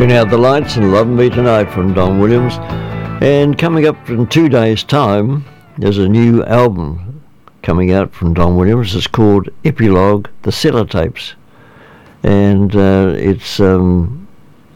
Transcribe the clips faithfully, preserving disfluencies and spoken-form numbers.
Turn Out the Lights and Love Me Tonight from Don Williams. And coming up in two days' time, there's a new album coming out from Don Williams. It's called Epilogue, The Sellotapes. And uh, it's um,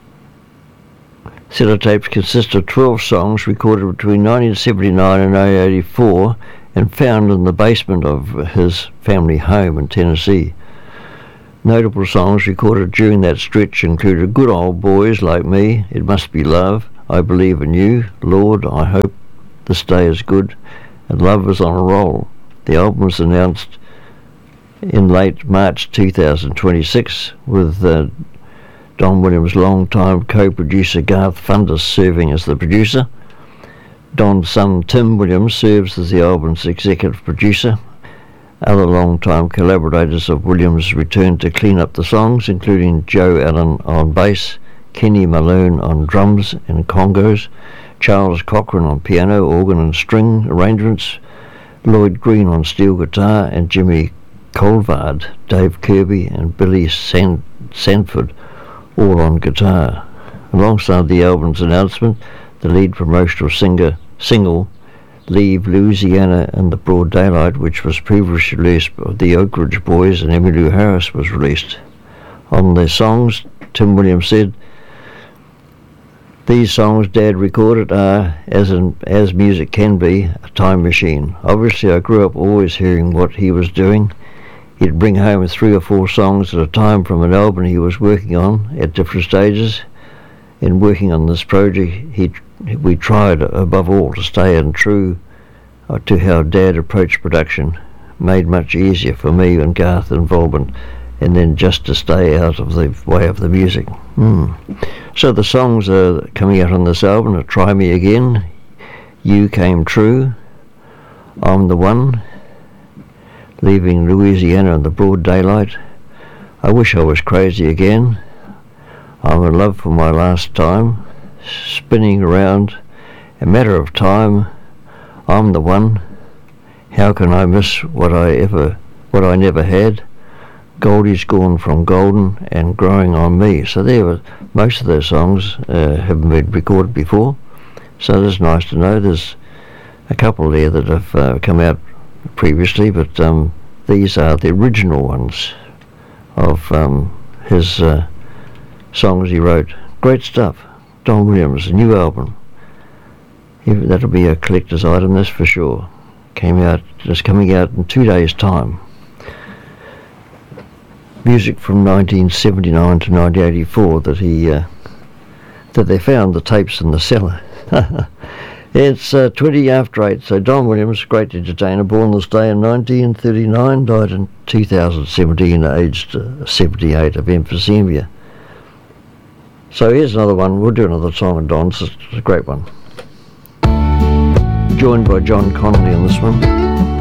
Sellotapes consist of twelve songs recorded between nineteen seventy-nine and nineteen eighty-four and found in the basement of his family home in Tennessee. Notable songs recorded during that stretch included Good Old Boys Like Me, It Must Be Love, I Believe in You, Lord, I Hope This Day Is Good, and Love Is on a Roll. The album was announced in late March two thousand twenty-six with uh, Don Williams' longtime co-producer Garth Funders serving as the producer. Don's son Tim Williams serves as the album's executive producer. Other long-time collaborators of Williams returned to clean up the songs, including Joe Allen on bass, Kenny Malone on drums and congos, Charles Cochran on piano, organ and string arrangements, Lloyd Green on steel guitar, and Jimmy Colvard, Dave Kirby and Billy Sand- Sanford all on guitar. Alongside the album's announcement, the lead promotional singer single Leave Louisiana in the Broad Daylight, which was previously released by the Oak Ridge Boys and Emmylou Harris, was released. On their songs, Tim Williams said, "These songs Dad recorded are, as in, as music can be, a time machine. Obviously I grew up always hearing what he was doing. He'd bring home three or four songs at a time from an album he was working on at different stages. In working on this project, he we tried above all to stay in true to how Dad approached production, made much easier for me and Garth involvement, and then just to stay out of the way of the music." Hmm. So the songs are coming out on this album are Try Me Again, You Came True, I'm the One, Leaving Louisiana in the Broad Daylight, I Wish I Was Crazy Again, I'm in Love for My Last Time, Spinning Around, A Matter of Time, I'm the One, How Can I Miss What I Ever What I Never Had, Goldie's Gone from Golden, and Growing on Me. So there were most of those songs uh, have been recorded before, so it's nice to know there's a couple there that have uh, come out previously, but um, these are the original ones of um, his uh, songs he wrote. Great stuff. Don Williams, a new album. That'll be a collector's item, that's for sure. Came out, just coming out in two days' time. Music from nineteen seventy-nine to nineteen eighty-four that he uh, that they found the tapes in the cellar. It's uh, twenty after eight. So Don Williams, great entertainer, born this day in nineteen thirty-nine, died in two thousand seventeen, aged uh, seventy-eight of emphysema. So here's another one. We'll do another song of Don's. It's a great one. Joined by John Connolly on this one.